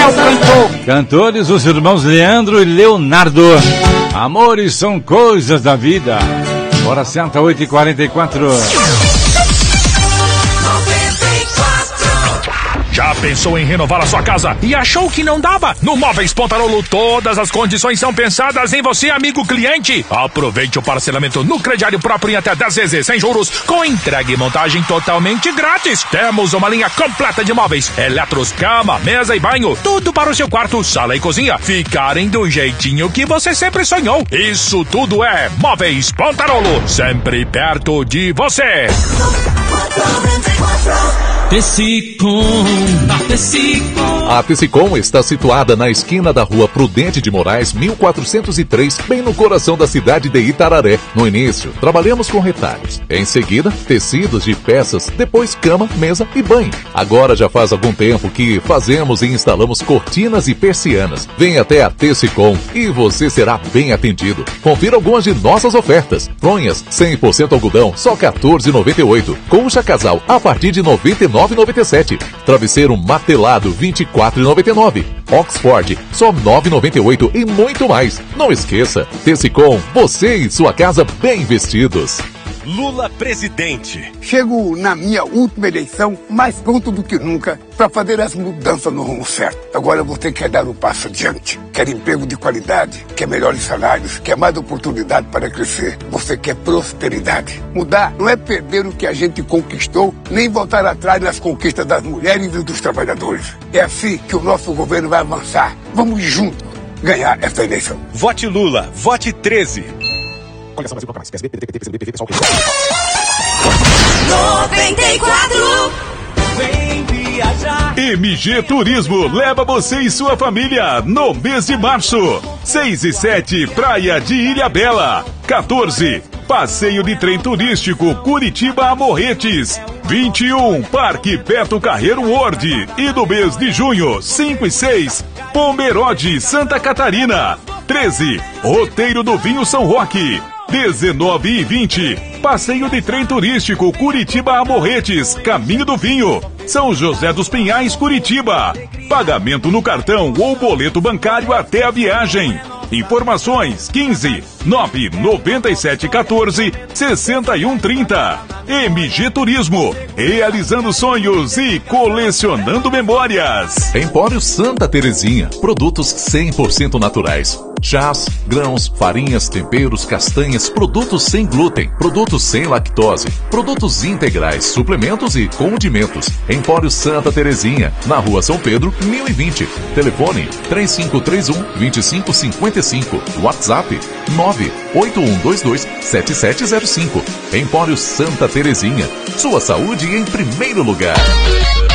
Léo cantou. Cantores, os irmãos Leandro e Leonardo. Amores são coisas da vida. Hora certa, 8h44. Já pensou em renovar a sua casa e achou que não dava? No Móveis Pontarolo, todas as condições são pensadas em você, amigo cliente. Aproveite o parcelamento no crediário próprio em até 10 vezes sem juros, com entrega e montagem totalmente grátis. Temos uma linha completa de móveis, eletros, cama, mesa e banho, tudo para o seu quarto, sala e cozinha ficarem do jeitinho que você sempre sonhou. Isso tudo é Móveis Pontarolo, sempre perto de você. A Tessicom está situada na esquina da Rua Prudente de Moraes, 1403, bem no coração da cidade de Itararé. No início, trabalhamos com retalhos. Em seguida, tecidos de peças, depois cama, mesa e banho. Agora já faz algum tempo que fazemos e instalamos cortinas e persianas. Venha até a Tessicom e você será bem atendido. Confira algumas de nossas ofertas. Fronhas, 100% algodão, só R$ 14,98. Concha casal, a partir de R$ 99,97. Travesseiro martelado, R$ 24,99. Oxford, só R$ 9,98 e muito mais. Não esqueça, Tessicom, você e sua casa bem vestidos. Lula presidente. Chego na minha última eleição mais pronto do que nunca para fazer as mudanças no rumo certo. Agora você quer dar um passo adiante, quer emprego de qualidade, quer melhores salários, quer mais oportunidade para crescer. Você quer prosperidade. Mudar não é perder o que a gente conquistou, nem voltar atrás nas conquistas das mulheres e dos trabalhadores. É assim que o nosso governo vai avançar. Vamos juntos ganhar essa eleição. Vote Lula, vote 13. Coligação Brasil Proclamais. PSB, PDT, PCdoB, PV, PSOL, 94. Vem viajar. MG Turismo leva você e sua família no mês de março. 6 e 7, Praia de Ilhabela. 14, Passeio de Trem Turístico Curitiba a Morretes. 21, Parque Beto Carreiro World. E do mês de junho, 5 e 6, Pomerode, Santa Catarina. 13, Roteiro do Vinho São Roque. 19 e 20, Passeio de Trem Turístico Curitiba a Morretes, Caminho do Vinho, São José dos Pinhais, Curitiba. Pagamento no cartão ou boleto bancário até a viagem. Informações 15 997 14 61 30. MG Turismo, realizando sonhos e colecionando memórias. Empório Santa Terezinha, produtos 100% naturais. Chás, grãos, farinhas, temperos, castanhas, produtos sem glúten, produtos sem lactose, produtos integrais, suplementos e condimentos. Empório Santa Terezinha, na Rua São Pedro, 1020. Telefone 3531-2555. WhatsApp 98122-7705. Empório Santa Terezinha, sua saúde em primeiro lugar.